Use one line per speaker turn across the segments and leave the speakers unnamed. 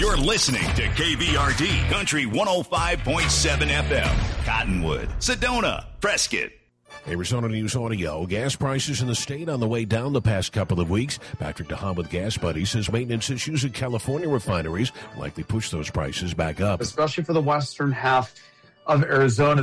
You're listening to KVRD Country 105.7 FM. Cottonwood, Sedona, Prescott.
Arizona News Audio. Gas prices in the state on the way down the past couple of weeks. Patrick DeHaan with Gas Buddy says maintenance issues at California refineries likely push those prices back up.
Especially for the western half of Arizona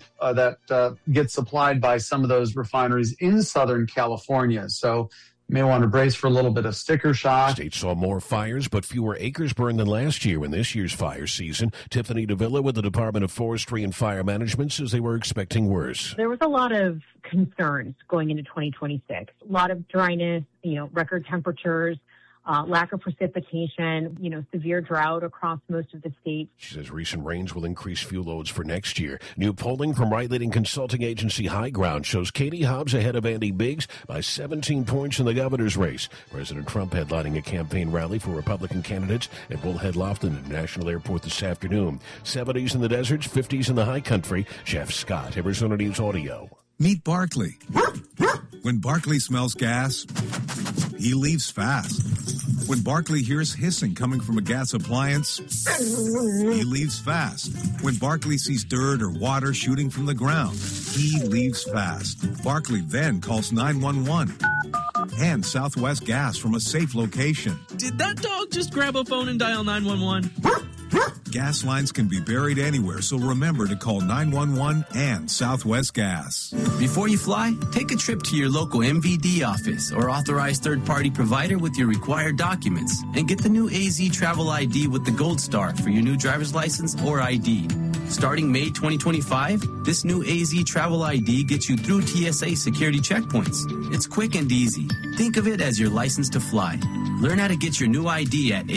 that gets supplied by some of those refineries in Southern California. So you may want to brace for a little bit of sticker shock.
State saw more fires, but fewer acres burned than last year in this year's fire season. Tiffany DeVilla with the Department of Forestry and Fire Management says they were expecting worse.
There was a lot of concerns going into 2026. A lot of dryness, record temperatures, lack of precipitation, severe drought across most of the state.
She says recent rains will increase fuel loads for next year. New polling from right-leaning consulting agency High Ground shows Katie Hobbs ahead of Andy Biggs by 17 points in the governor's race. President Trump headlining a campaign rally for Republican candidates at Bullhead Lofton International Airport this afternoon. 70s in the deserts, 50s in the high country. Jeff Scott, Arizona News Audio.
Meet Barkley. When Barkley smells gas, he leaves fast. When Barkley hears hissing coming from a gas appliance, he leaves fast. When Barkley sees dirt or water shooting from the ground, he leaves fast. Barkley then calls 911 and Southwest Gas from a safe location.
Did that dog just grab a phone and dial 911?
Gas lines can be buried anywhere, so remember to call 911 and Southwest Gas.
Before you fly, take a trip to your local MVD office or authorized third-party provider with your required documents and get the new AZ Travel ID with the Gold Star for your new driver's license or ID. Starting May 2025, this new AZ Travel ID gets you through TSA security checkpoints. It's quick and easy. Think of it as your license to fly. Learn how to get your new ID at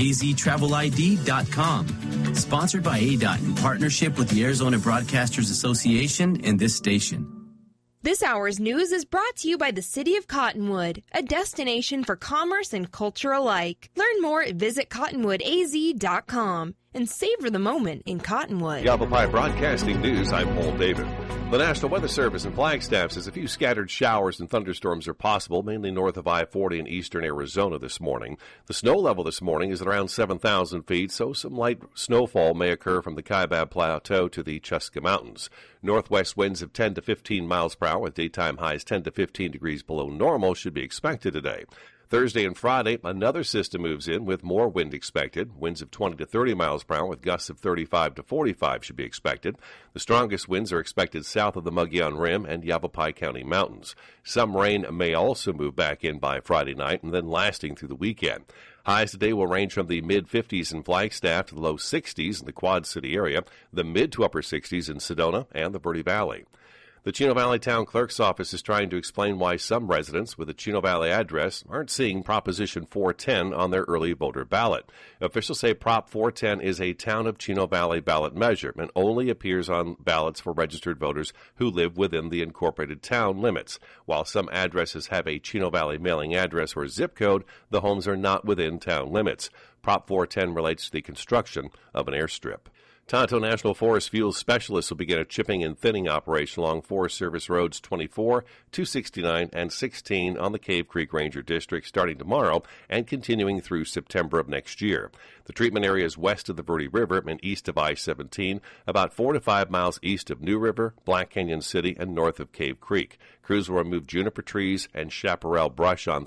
aztravelid.com. Sponsored by ADOT in partnership with the Arizona Broadcasters Association and this station.
This hour's news is brought to you by the City of Cottonwood, a destination for commerce and culture alike. Learn more at visitcottonwoodaz.com and savor the moment in Cottonwood.
Yavapai Broadcasting News, I'm Paul David. The National Weather Service in Flagstaff says a few scattered showers and thunderstorms are possible, mainly north of I-40 in eastern Arizona this morning. The snow level this morning is at around 7,000 feet, so some light snowfall may occur from the Kaibab Plateau to the Chuska Mountains. Northwest winds of 10 to 15 miles per hour with daytime highs 10 to 15 degrees below normal should be expected today. Thursday and Friday, another system moves in with more wind expected. Winds of 20 to 30 miles per hour with gusts of 35 to 45 should be expected. The strongest winds are expected south of the Mogollon Rim and Yavapai County Mountains. Some rain may also move back in by Friday night and then lasting through the weekend. Highs today will range from the mid-50s in Flagstaff to the low 60s in the Quad City area, the mid to upper 60s in Sedona and the Verde Valley. The Chino Valley Town Clerk's Office is trying to explain why some residents with a Chino Valley address aren't seeing Proposition 410 on their early voter ballot. Officials say Prop 410 is a Town of Chino Valley ballot measure and only appears on ballots for registered voters who live within the incorporated town limits. While some addresses have a Chino Valley mailing address or zip code, the homes are not within town limits. Prop 410 relates to the construction of an airstrip. Tonto National Forest Fuels Specialists will begin a chipping and thinning operation along Forest Service Roads 24, 269, and 16 on the Cave Creek Ranger District starting tomorrow and continuing through September of next year. The treatment area is west of the Verde River and east of I-17, about 4 to 5 miles east of New River, Black Canyon City, and north of Cave Creek. Crews will remove juniper trees and chaparral brush on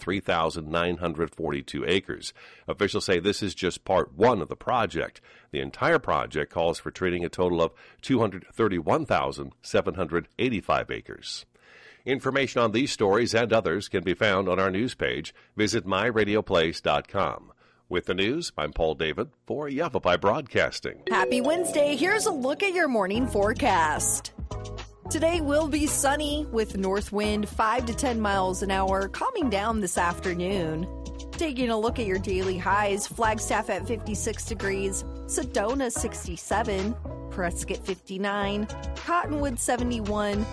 3,942 acres. Officials say this is just part one of the project. The entire project calls for treating a total of 231,785 acres. Information on these stories and others can be found on our news page. Visit myradioplace.com. With the news, I'm Paul David for Yavapai Broadcasting.
Happy Wednesday. Here's a look at your morning forecast. Today will be sunny with north wind 5 to 10 miles an hour, calming down this afternoon. Taking a look at your daily highs, Flagstaff at 56 degrees, Sedona 67, Prescott 59, Cottonwood 71,